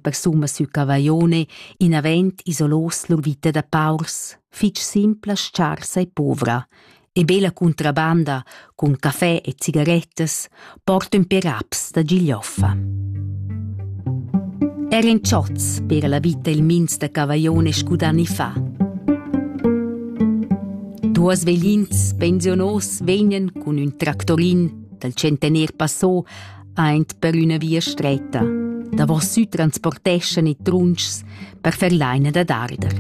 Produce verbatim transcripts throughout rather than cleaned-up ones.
persuma su Cavaglione in avent isolos lur vita da paurs, fitg simpla, sciarsa e povra, e bella contrabanda cun caffè e cigarettas porten per raps da Giglioffa. Eren ciots per la vita il mins da Cavaglione scud'anni fa. Duos veglins pensionos vegnan cun un tractorin del centener passò aint per una via stretta, da vos su transporteschen i trunchs per ferlaina da darder.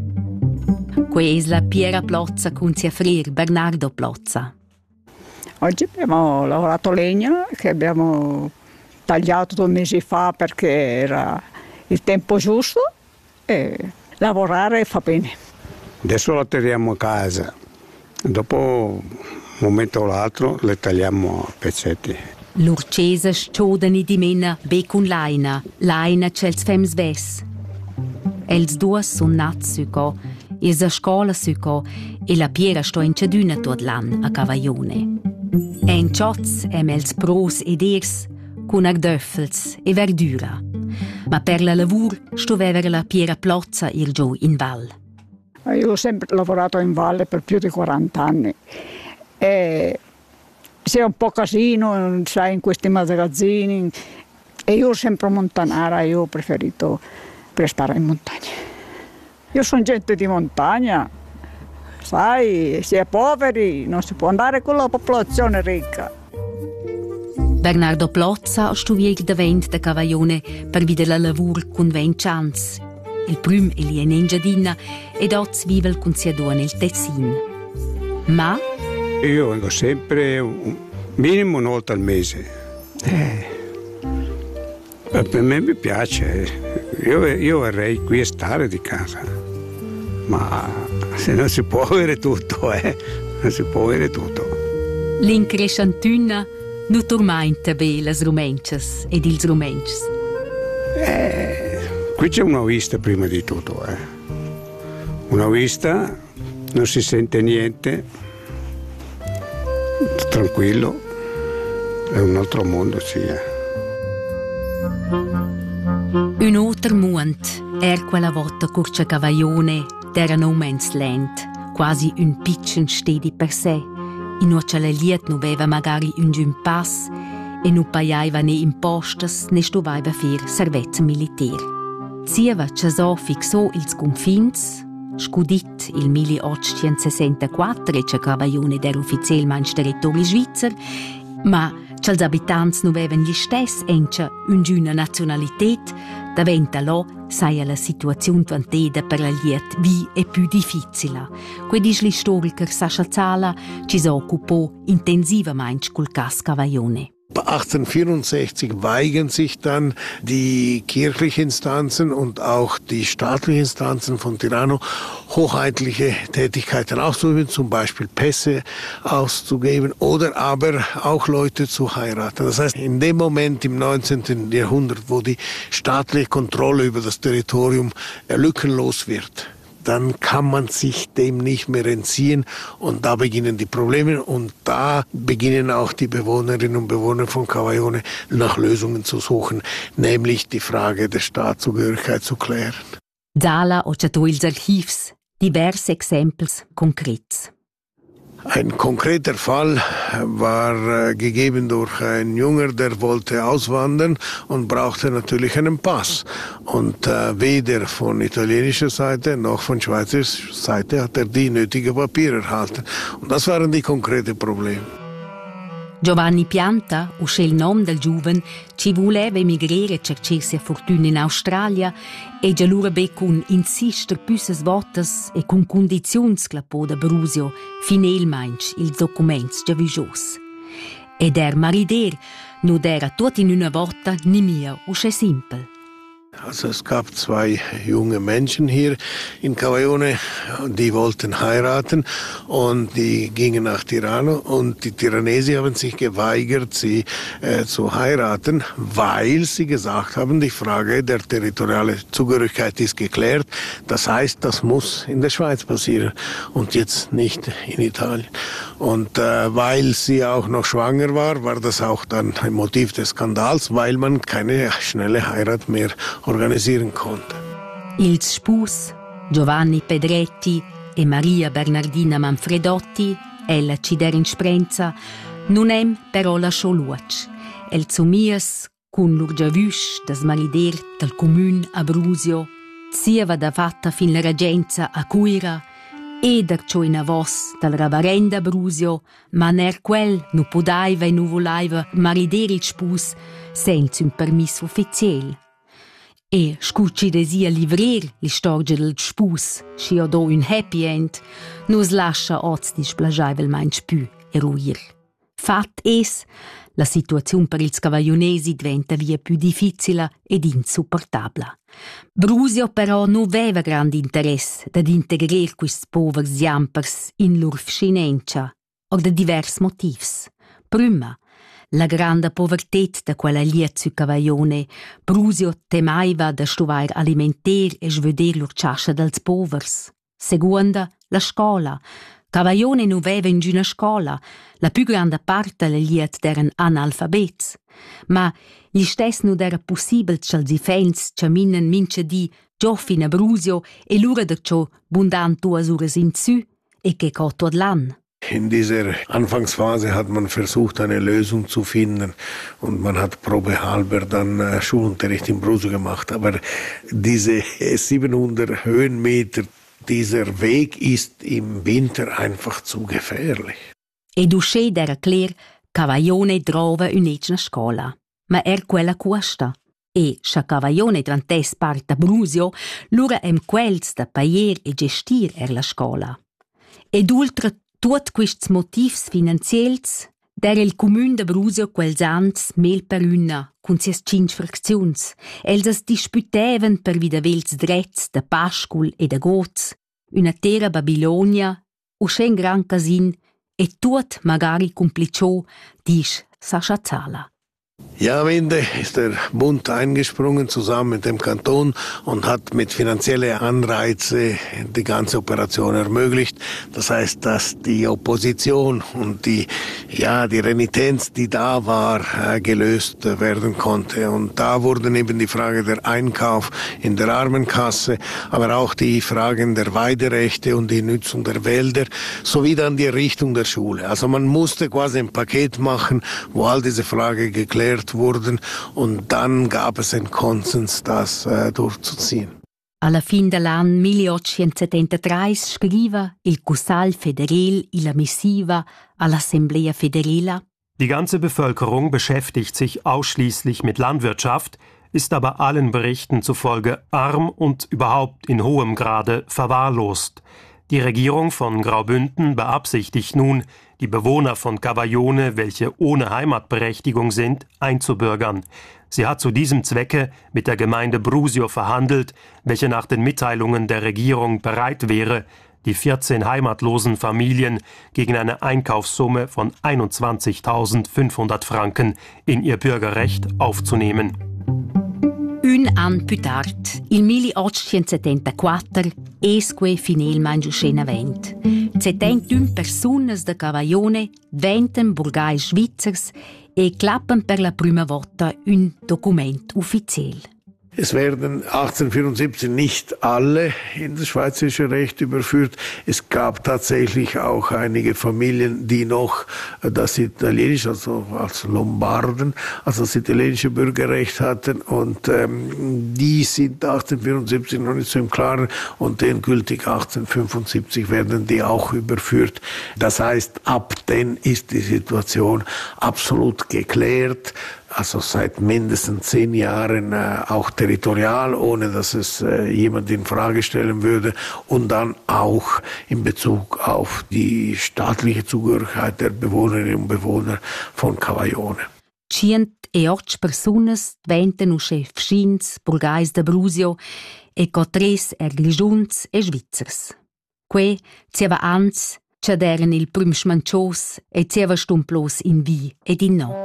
Que es la Piera Plozza con sia frir Bernardo Plozza. Oggi abbiamo lavorato legna che abbiamo tagliato due mesi fa perché era il tempo giusto e lavorare fa bene. Adesso la tiriamo a casa, dopo un momento o l'altro le tagliamo a pezzetti. L'urcesa sciodani di mena be con l'aina, l'aina c'els fems ves. Els duos son nats suco, es a scola suco e la Piera sto in ciaduna tot l'an a Cavaglione. En ciots em els pros ed ers con ardöffels e verdura. Ma per la lavur sto vever la Piera Plozza ir giù in val. Io ho sempre lavorato in valle per più di quaranta anni e c'è un po' casino, sai, in questi magazzini e io sempre montanara, io ho preferito restare in montagna. Io sono gente di montagna, sai, si è poveri, non si può andare con la popolazione ricca. Bernardo Plozza ha studiato davent da Cavaglione per vedere la lavur con venti anni. Il prüm è lì in Engiadina ed oggi vive con sia donna il Tessin. Ma io vengo sempre un minimo una volta al mese. Eh, per me mi piace. Io, io vorrei qui stare di casa. Ma se non si può avere tutto, eh? Non si può avere tutto. L'increscentuna non tormenta bene le rumences ed ils rumences. Eh, qui c'è una vista prima di tutto, eh. Una vista, non si sente niente, tranquillo, è un altro mondo, sì. Eh. Un altro mondo era quella volta curcia Cavaglione d'era no man's land, quasi un piccin stedi per sé, in cui la liet non aveva magari un giun pass e non pagaiva né impostas né stovaiva fir servezza militare. Zieva c'è so fixò ils confins, scudit il milleottocentosessantaquattro e c'è Cavaglione d'era ufficialmente territorio svizzer, ma c'els abitanti non avevano gli stessi ence un giuna nazionalitet, daventa lo saia la situazione vanteda per la liet vi è più difficile. Quindi l'istoriker Sascha Zala ci si occupò intensivamente col caso Cavaglione. achtzehnhundertvierundsechzig weigern sich dann die kirchlichen Instanzen und auch die staatlichen Instanzen von Tirano hoheitliche Tätigkeiten auszuüben, zum Beispiel Pässe auszugeben oder aber auch Leute zu heiraten. Das heißt, in dem Moment im neunzehnten Jahrhundert, wo die staatliche Kontrolle über das Territorium lückenlos wird, dann kann man sich dem nicht mehr entziehen und da beginnen die Probleme und da beginnen auch die Bewohnerinnen und Bewohner von Cavaglione nach Lösungen zu suchen, nämlich die Frage der Staatszugehörigkeit zu klären. Zala o ils archivs diverse Exempels konkrets. Ein konkreter Fall war äh, gegeben durch einen Jünger, der wollte auswandern und brauchte natürlich einen Pass. Und äh, weder von italienischer Seite noch von schweizerischer Seite hat er die nötigen Papiere erhalten. Und das waren die konkreten Probleme. Giovanni Pianta, usce il nome del giuven, ci voleva emigrare e cercarsi a fortuna in Australia e già lura be con insister püsses votas e con condizions che la poda Brusio finalmente il documents già vigios. Ed er marider non era tot in una volta ni mia usce simpel. Also es gab zwei junge Menschen hier in Cavaglione, die wollten heiraten und die gingen nach Tirano und die Tiranesi haben sich geweigert, sie äh, zu heiraten, weil sie gesagt haben, die Frage der territorialen Zugehörigkeit ist geklärt. Das heißt, das muss in der Schweiz passieren und jetzt nicht in Italien. Und äh, weil sie auch noch schwanger war, war das auch dann ein Motiv des Skandals, weil man keine schnelle Heirat mehr organisieren konnte. Ils spus, Giovanni Pedretti e Maria Bernardina Manfredotti, ella ci der in sprenza, non hem però lasciò luoc. El zumias, cun l'urgiavüsch das marider del comün a Brusio, sieva da fatta fin la regenza a Cuira, eder ciò in avos dal ravarenda Brusio, ma ner quel nu podaiva e nu volaiva marider il spus senza un permis ufficiel. E scucci desia livrer l'istorgia del spus, scio do un happy end, nus lascia oz displagiaivel mainz pü eruir. Fat es, la situazione per ils cavaionesi diventa via più difficile ed insupportabla. Brusio però non aveva grande interesse ad integrare questi poveri jampers in lur scinencia, o da diversi motivi. Prima, la grande povertà da quella liet su cavaione, Brusio temaiva da stuvair alimenter e sveder lur ciascia dels povers. Seconda, la scola. Cavaione non aveva in una scola, la più grande parte delle liet erano analfabeti. Ma gli stessi non era possibile che i fans camminano mince di gioffi a Brusio e loro da ciò bundan due ore in su e che cotto l'anno. In dieser Anfangsphase hat man versucht, eine Lösung zu finden und man hat probehalber dann äh, Schulunterricht in Brusio gemacht. Aber diese siebenhundert Höhenmeter, dieser Weg ist im Winter einfach zu gefährlich. Ed uscì era clear Cavaione trova un'ecna scola, ma er quella cuosta. E se Cavaione dvantes part a Brusio, lura em quels da paier e gestir er la scola. Ed ultra tut quists motivs finanziels, der il comune de Brusio quels ans mel per una, cun sias cinc fracziuns. Els es disputevan per vidavels drets de pascul e de gots, una terra Babilonia, o scen gran casin, e tut magari complicò dis sa schatzala. Ja, am Ende ist der Bund eingesprungen zusammen mit dem Kanton und hat mit finanziellen Anreizen die ganze Operation ermöglicht. Das heißt, dass die Opposition und die, ja, die Renitenz, die da war, gelöst werden konnte. Und da wurden eben die Frage der Einkauf in der Armenkasse, aber auch die Fragen der Weiderechte und die Nutzung der Wälder, sowie dann die Errichtung der Schule. Also man musste quasi ein Paket machen, wo all diese Fragen geklärt wurden und dann gab es einen Konsens, das äh, durchzuziehen. Alla fin dell'anno milleottocentosettantatré scriva il Cussal Federal la missiva all'Assemblea Federale. Die ganze Bevölkerung beschäftigt sich ausschließlich mit Landwirtschaft, ist aber allen Berichten zufolge arm und überhaupt in hohem Grade verwahrlost. Die Regierung von Graubünden beabsichtigt nun, die Bewohner von Cavaione, welche ohne Heimatberechtigung sind, einzubürgern. Sie hat zu diesem Zwecke mit der Gemeinde Brusio verhandelt, welche nach den Mitteilungen der Regierung bereit wäre, die vierzehn heimatlosen Familien gegen eine Einkaufssumme von einundzwanzigtausendfünfhundert Franken in ihr Bürgerrecht aufzunehmen. Un an più tard, il milleottocentosettantaquattro, esque finalmein giuscena vent. Settantun personas de Cavaione venten burgai svizzers e klappen per la prima volta un Dokument uffiziell. Es werden achtzehnhundertvierundsiebzig nicht alle in das schweizerische Recht überführt. Es gab tatsächlich auch einige Familien, die noch das italienische, also als Lombarden, also das italienische Bürgerrecht hatten. Und ähm, die sind achtzehnhundertvierundsiebzig noch nicht so im Klaren und endgültig achtzehnhundertfünfundsiebzig werden die auch überführt. Das heißt, ab dann ist die Situation absolut geklärt. Also seit mindestens zehn Jahren äh, auch territorial, ohne dass es äh, jemand in Frage stellen würde. Und dann auch in Bezug auf die staatliche Zugehörigkeit der Bewohnerinnen und Bewohner von Cavaione. centootto personas diventano usce Fschins, Burgais de Brusio e cotres er Grigiuns e Svizzers. Que zieva ans, c'aderen il prim schmancios e zieva stumplos in vi ed in no.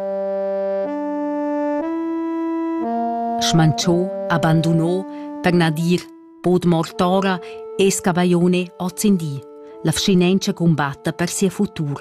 Schmanciò abbandonò per nadir pod mortora e Cavaione ozzindì, la fscinencia combatta per sia futur.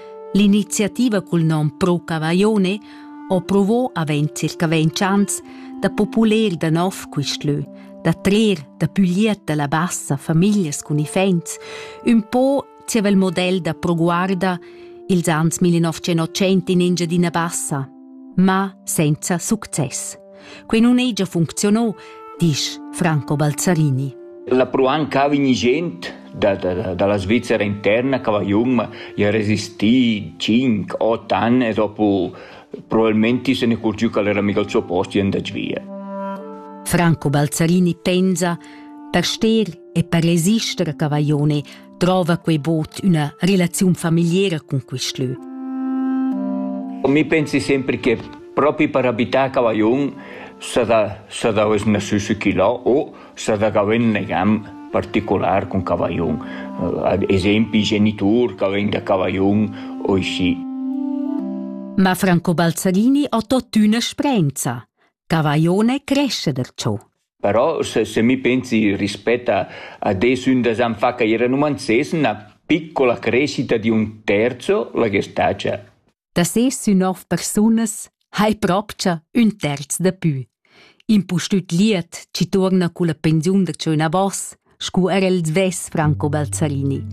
L'iniziativa col nom Pro Cavaione approvò a vent circa venti anni da populer da nov quistlö, da trer, da puglietta la bassa, famiglie con i fens, un po' c'era il modello da proguarda ils ans millenovecentottanta in Engiadina Bassa, ma senza successo. Que non è già funzionò, dice Franco Balzarini. La pruan cavigni gente da, da, dalla Svizzera interna che va jung, ma ha resistito cinque otto anni e dopo probabilmente se ne accorgiù che era mica il suo posto e andò via. Franco Balzarini pensa per ster e per resistere a Cavaglione trova quei bot una relazione familiare con quest'lù. Mi pensi sempre che proprio per abitare a Cavaglione si dà una suscita o si dà avere un legame particolare con Cavaglione. Uh, ad esempio i genitori che vengono da Cavaglione o sì. Ma Franco Balzarini ha tutta una speranza. Cavaglione cresce da ciò. Però se, se mi pensi rispetto a, a adesso un anni fa che erano manzesi, una piccola crescita di un terzo la che sta già. Da se su nove persone hai proprio un terzo da più. In postut liet ci torna con la pensione da ciò una boss, scu era il sves Franco Balzarini.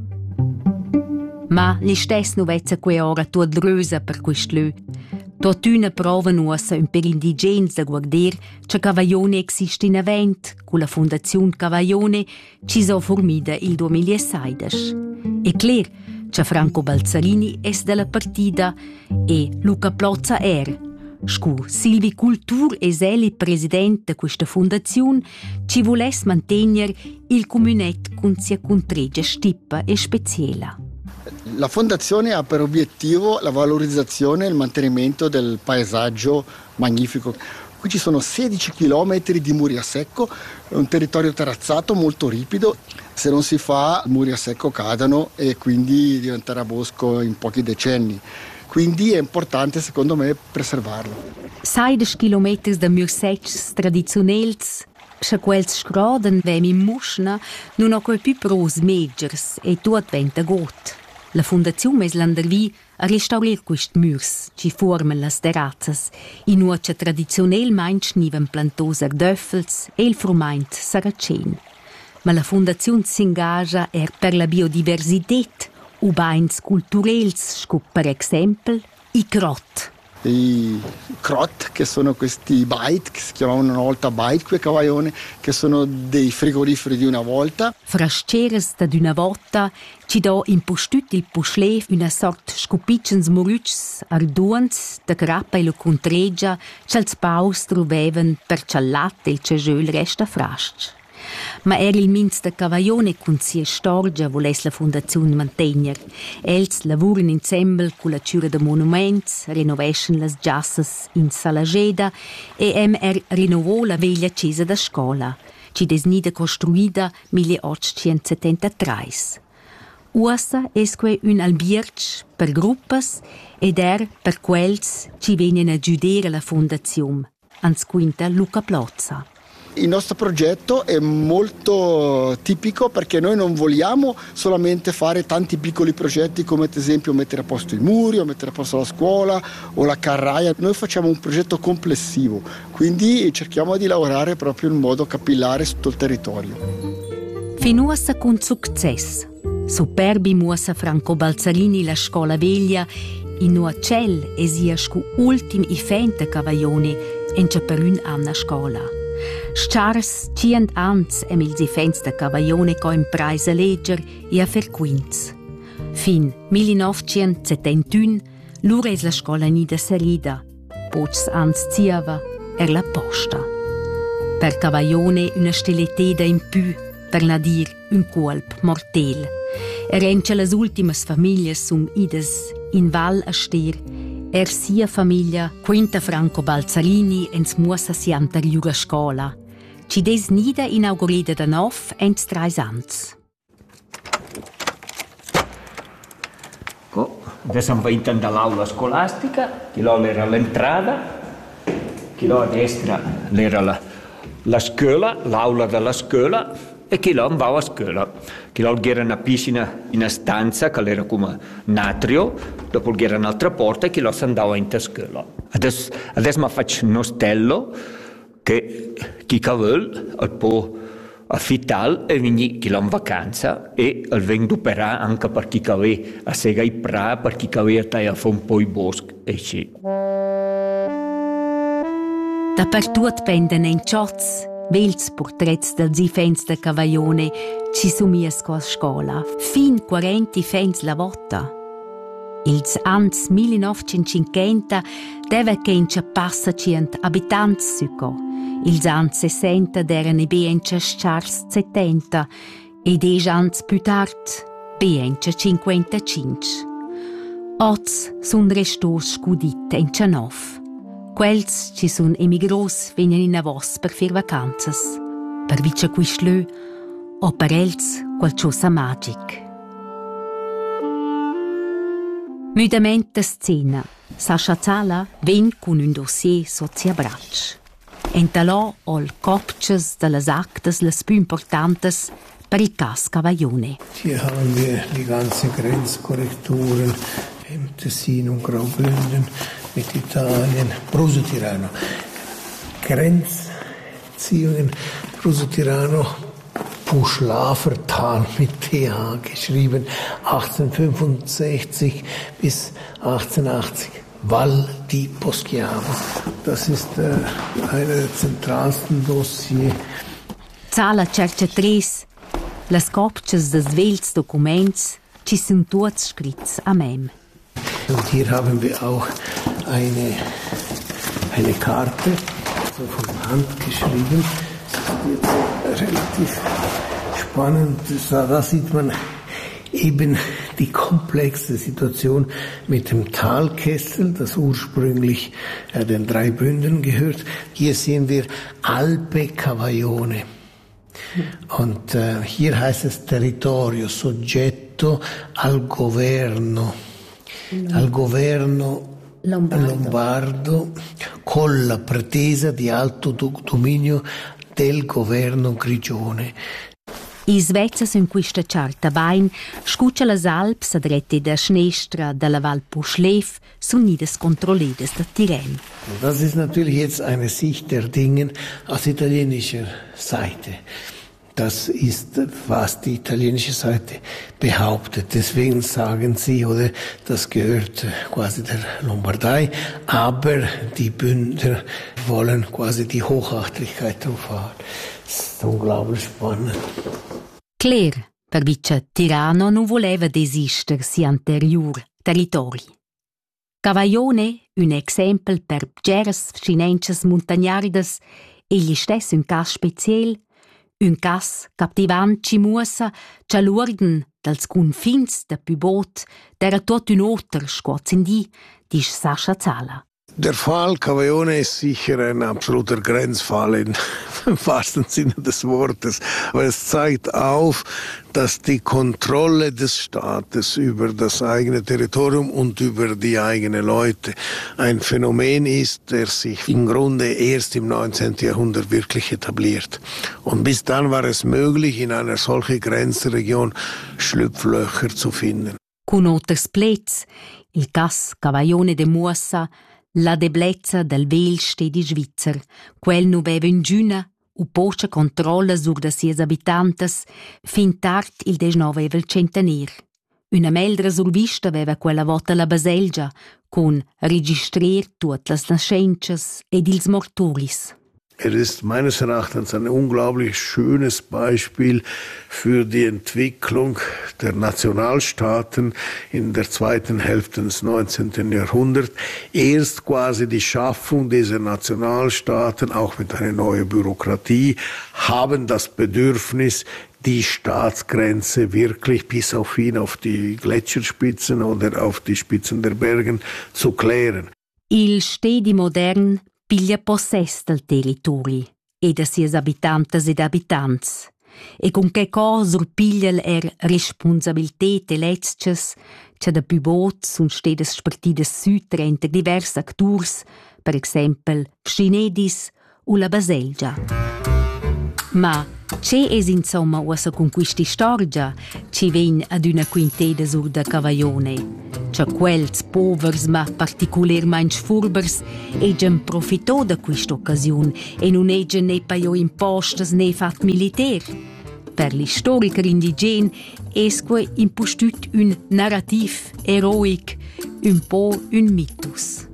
Ma li stessi non vezza que ora tua drösa per quest'lù. Tortuna prova nuossa un per indigens da guarder che Cavaglione esiste in event, con la Fondazione Cavaglione ci so formida il duemilasedici. E cler che Franco Balzarini è della partita e Luca Plozza er. Scu Silvi Cultur e Seli presidente di questa fondazione ci volesse mantenere il comunet con sia contregia stippa e speciale. La fondazione ha per obiettivo la valorizzazione e il mantenimento del paesaggio magnifico. Qui ci sono sedici chilometri di muri a secco, è un territorio terrazzato molto ripido. Se non si fa, i muri a secco cadono e quindi diventerà bosco in pochi decenni. Quindi è importante, secondo me, preservarlo. sedici chilometri da murs secchi tradizionali, se quels scroden vem in muschna, non ho quei più pros megers e tutto venta gut. La Fondazione Meslandervi a restaurare questi murs, ci formano le terrazzas, in nuoce tradizionalmente schniven plantoser döffels e il frumaint saracen. Ma la Fondazione si ingaggia er per la biodiversità, ubains culturels, sco per esempio i crot. I crot, che sono questi bite, che si chiamavano una volta bite qui a Cavaglione, che sono dei frigoriferi di una volta. Fra sceres da d'una volta ci do impostut il puschlef una sort scupitschens moruts arduans da grappa e lo contregia ch'als paus trovevan per ciallat il cegeul resta frasc. Ma era il minz da Cavaglione con sia storgia volesse la Fondazione mantenere. Els lavuren insieme con la cura de monuments, renovation las giassas in Salageda e em er rinnovò la veglia chiesa da scola, ci desnida costruida milleottocentosettantatré. Ussa esque un albierc per gruppas ed er per quels ci venen a giudere la Fondazione, ans quinta Luca Plozza. Il nostro progetto è molto tipico perché noi non vogliamo solamente fare tanti piccoli progetti come ad esempio mettere a posto i muri o mettere a posto la scuola o la carraia. Noi facciamo un progetto complessivo, quindi cerchiamo di lavorare proprio in modo capillare su tutto il territorio. Finuosa con successo. Superbi muossa Franco Balzarini la scuola veglia in Nuacel e sia scu ultim i fente Cavaglione en c'è per un anno a scuola. Schars cient ans em ils ifens da Cavaglione co in praisa leger e a fer quinz. Fin millenovecentosettantun lura es la scola nida serida, pots ans ziava er la posta. Per Cavaglione una stiliteda in più, per la dir un colp mortel. Erenche las ultimas familias sum ides in val a stir. Er sia famiglia, quinta Franco Balzarini, ens muossa si anteriura scola. Ci des nida inaugurida da nov ens trais ans. Oh, adesso andiamo dall'aula scolastica, chi là era l'entrata, chi là a destra era la, la scuola, l'aula della scuola, e chi là andava a scuola. Chi là era una piscina in una stanza che era come un atrio, dopo era un'altra porta e chi là si andava in scuola. Adesso, adesso mi faccio un ostello che chi cavel al po affital e vegni chi l'ha in vacanza e al veng d'operà anche per chi cave a sega i pra, per chi cave a tai a fa un po' i bosc e sì. Dappertut pendan en ciots, vels portrets dels ifens de Cavaglione ci sumiesco a scola, fin quaranta fens la volta. Ils ans millinovecentocinquanta deve che in passa cient abitants suco. Ils ans sessenta deran e beencia schars settenta e dec ans più tard beencia cinquentacinc. Oz sun restos scudit en Cianov. Quels ci sun emigros vegnan in avos per fir vacanzas, per vicia quistlö o per els qualcosa magic. Müdament de scena, Sascha Zala ven cun un dossier sozia braccio. Entalò ol copces de las actes las più importantes per il cas Cavaglione. Hier haben wir die ganze Grenzkorrekturen im Tessin und Graubünden mit Italien, Pruso Tirano. Grenzziehungen, Pruso Tirano, Puschlafertal mit T H geschrieben, achtzehnhundertfünfundsechzig bis achtzehnhundertachtzig. Val di Poschiavo. Das ist äh, einer der zentralsten Dossiers. Zala cerca tres, las copces des vels Documents ci sind tuts scrits a mem. Und hier haben wir auch eine, eine Karte, so von Hand geschrieben. Das ist jetzt relativ spannend. Da sieht man eben die komplexe Situation mit dem Talkessel, das ursprünglich äh, den drei Bünden gehört. Hier sehen wir Alpe Cavaglione. Und äh, hier heißt es Territorio, Soggetto al Governo. Al Governo Lombardo, Lombardo con la pretesa di alto dominio del Governo Grigione. I Svezia in questa charta bain scuccia las Alps adrette da Schneestra dalla Val Puschlev sun nides controlledes da Tirreno. Das ist natürlich jetzt eine Sicht der Dinge aus italienischer Seite. Das ist, was die italienische Seite behauptet. Deswegen sagen sie, oder das gehört quasi der Lombardei, aber die Bündner wollen quasi die Hochachtlichkeit drauf haben. Das ist unglaublich spannend. Cler, per vicia Tirano non voleva desister si anterior territori. Cavaglione, un exempel per geras scinences montagnardas, e gli stess un cas speciel, un cas captivant ci muossa, c'ha l'orden dels confins de Pübot, d'era tot un oter scozzindi, disch Sascha Zala. Der Fall Cavaglione ist sicher ein absoluter Grenzfall im wahrsten Sinne des Wortes. Aber es zeigt auf, dass die Kontrolle des Staates über das eigene Territorium und über die eigenen Leute ein Phänomen ist, der sich im Grunde erst im neunzehnten Jahrhundert wirklich etabliert. Und bis dann war es möglich, in einer solchen Grenzregion Schlupflöcher zu finden. Con oters plets, il cas Cavaglione de Muossa, la deblezza del vel stedi svizzer, quel nu veva in giuna, u pocha controlla sur da sies abitantes, fin tard il deznove veva il centenier. Una meldra sur vista veva quella volta la Baselgia, con registrer tuot las nascences ed ils morturis. Er ist meines Erachtens ein unglaublich schönes Beispiel für die Entwicklung der Nationalstaaten in der zweiten Hälfte des neunzehnten Jahrhunderts. Erst quasi die Schaffung dieser Nationalstaaten, auch mit einer neuen Bürokratie, haben das Bedürfnis, die Staatsgrenze wirklich bis auf hin, auf die Gletscherspitzen oder auf die Spitzen der Bergen zu klären. Il stedi modern piglia possess del territori e da sies abitantes ed abitants. E con che cosa piglia er responsabilitet e letzches, c'è da più bot sun stedes spartides sütre inter divers acturs, per exempel Scinedis o la Baselgia. Ma C'è es insomma ussa con questa storia ci ven ad una quinteda sur da Cavaglione. C'è quels povers ma particolarmente furbers egen profitò da questa occasione e non egen ne paio impostas ne fat militer. Per l'istoriker indigen esque impostut un narrativ eroic, un po' un mythos.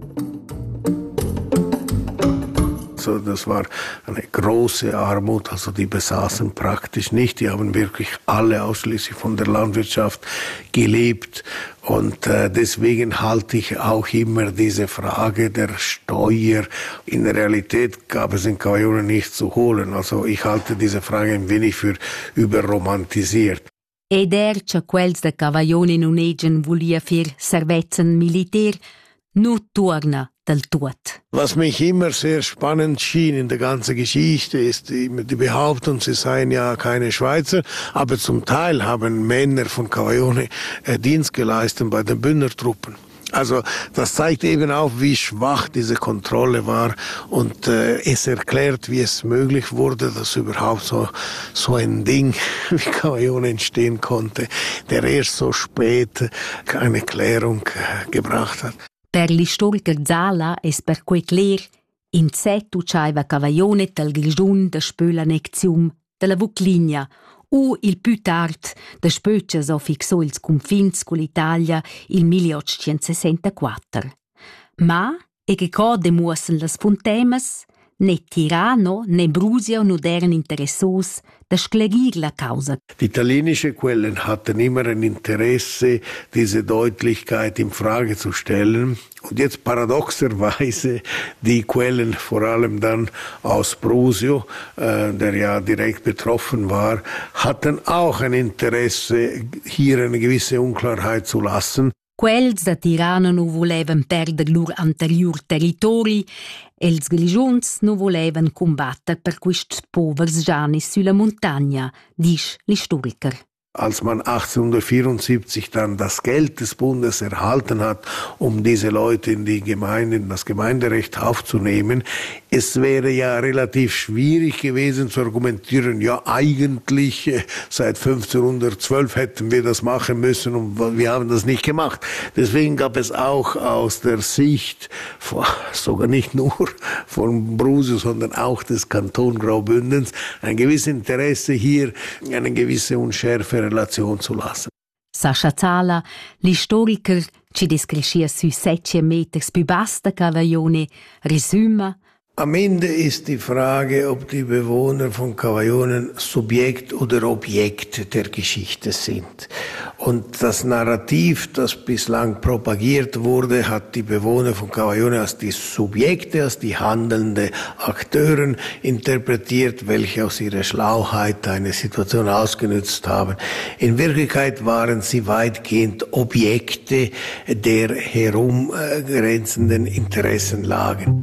So, das war eine große Armut, also die besaßen praktisch nicht. Die haben wirklich alle ausschließlich von der Landwirtschaft gelebt. Und äh, deswegen halte ich auch immer diese Frage der Steuer. In der Realität gab es in Cavaglione nicht zu holen. Also ich halte diese Frage ein wenig für überromantisiert. Ed er che quels de Cavaglione non egen volia fir servezen militär, nu torna del tot. Was mich immer sehr spannend schien in der ganzen Geschichte ist die, die Behauptung, sie seien ja keine Schweizer, aber zum Teil haben Männer von Cavaglione äh, Dienst geleistet bei den Bündnertruppen. Also das zeigt eben auch, wie schwach diese Kontrolle war und äh, es erklärt, wie es möglich wurde, dass überhaupt so, so ein Ding wie Cavaglione entstehen konnte, der erst so spät eine Klärung äh, gebracht hat. Per l'istoriker Zala es per quei cler, in zetu c'aiva Cavaglione del grigiun da spöla nexium della Vucligna, u il più tard da spöcia so fixò ils confins con l'Italia il milleottocentosessantaquattro. Ma, e che co demuossen las fontemas, ne Tirano, ne Brusio non eran interessos da sclarir la causa. Die italienische Quellen hatten immer ein Interesse, diese Deutlichkeit in Frage zu stellen. Und jetzt paradoxerweise die Quellen, vor allem dann aus Brusio, äh, der ja direkt betroffen war, hatten auch ein Interesse, hier eine gewisse Unklarheit zu lassen. Quels da Tirano non volevan perder lur anterior territori, els grigiuns non volevan combatter per quist povers gianis sulla montagna, dice l'istoriker. Als man achtzehnhundertvierundsiebzig dann das Geld des Bundes erhalten hat, um diese Leute in die Gemeinde, in das Gemeinderecht aufzunehmen, es wäre ja relativ schwierig gewesen zu argumentieren, ja eigentlich äh, seit fünfzehnhundertzwölf hätten wir das machen müssen und wir haben das nicht gemacht. Deswegen gab es auch aus der Sicht, von, sogar nicht nur von Brusio, sondern auch des Kanton Graubündens, ein gewisses Interesse hier, eine gewisse Unschärfe Relation zu lassen. Sascha Zala, l'istoriker, ci descrischia su sette meters più basta Cavaglione, resüma. Am Ende ist die Frage, ob die Bewohner von Cavaglione Subjekt oder Objekt der Geschichte sind. Und das Narrativ, das bislang propagiert wurde, hat die Bewohner von Cavaglione als die Subjekte, als die handelnde Akteure interpretiert, welche aus ihrer Schlauheit eine Situation ausgenutzt haben. In Wirklichkeit waren sie weitgehend Objekte der herumgrenzenden Interessenlagen.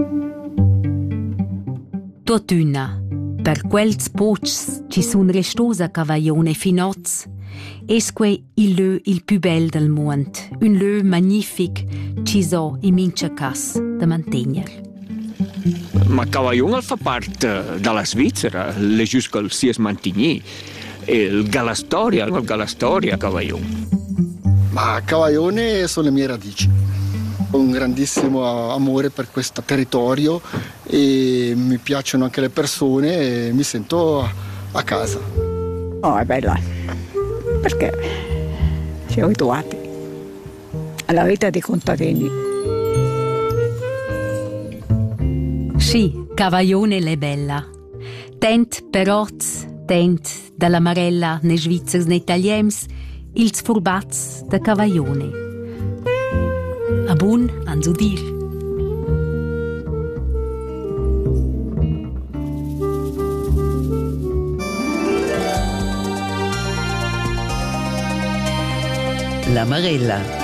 Totuna, per quels pocs ci sun restos a Cavaglione finoz, esque il lö il più bel del mond, un lö magnific ci so in mincha cas da mantegner. Ma Cavaglione fa parte dalla Svizzera, le gius che si es mantigni, il Galastoria, il Galastoria Cavaglione. Ma Cavaglione sono le mie radici. Ho un grandissimo amore per questo territorio e mi piacciono anche le persone e mi sento a casa. Oh, è bella, perché siamo abituati alla vita dei contadini. Sì, Cavaglione è bella. Tent peroz, tent dalla Marella ne Svizzers ne Italiems, ils furbats da Cavaglione. A bun anzu dir. La Marella.